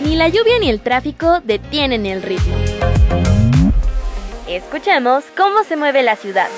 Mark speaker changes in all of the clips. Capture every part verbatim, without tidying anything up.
Speaker 1: Ni la lluvia ni el tráfico detienen el ritmo. Escuchemos cómo se mueve la ciudad.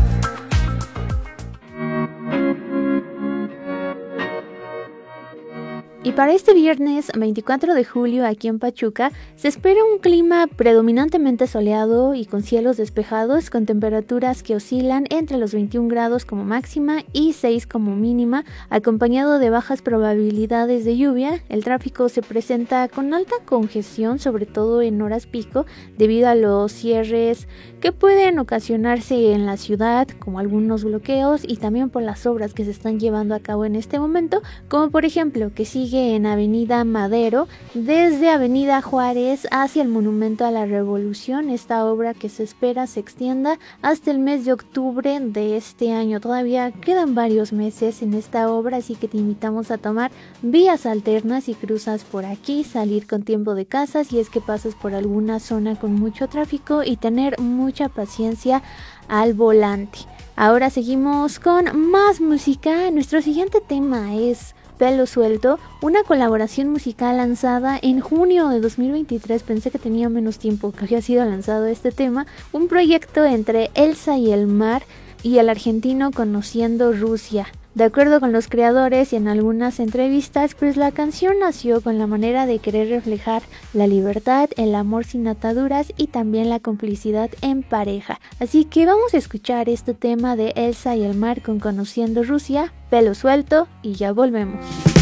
Speaker 2: Y para este viernes veinticuatro de julio aquí en Pachuca se espera un clima predominantemente soleado y con cielos despejados, con temperaturas que oscilan entre los veintiún grados como máxima y seis como mínima, acompañado de bajas probabilidades de lluvia. El tráfico se presenta con alta congestión, sobre todo en horas pico, debido a los cierres que pueden ocasionarse en la ciudad, como algunos bloqueos, y también por las obras que se están llevando a cabo en este momento, como por ejemplo que sigue en Avenida Madero, desde Avenida Juárez hacia el Monumento a la Revolución. Esta obra que se espera se extienda hasta el mes de octubre de este año. Todavía quedan varios meses en esta obra, así que te invitamos a tomar vías alternas si cruzas por aquí, salir con tiempo de casa si es que pasas por alguna zona con mucho tráfico y tener mucha paciencia al volante. Ahora seguimos con más música. Nuestro siguiente tema es Pelo Suelto, una colaboración musical lanzada en junio de dos mil veintitrés. Pensé que tenía menos tiempo que había sido lanzado este tema. Un proyecto entre Elsa y el Mar y el argentino Conociendo Rusia. De acuerdo con los creadores y en algunas entrevistas, pues la canción nació con la manera de querer reflejar la libertad, el amor sin ataduras y también la complicidad en pareja. Así que vamos a escuchar este tema de Elsa y el Mar con Conociendo Rusia, Pelo Suelto, y ya volvemos.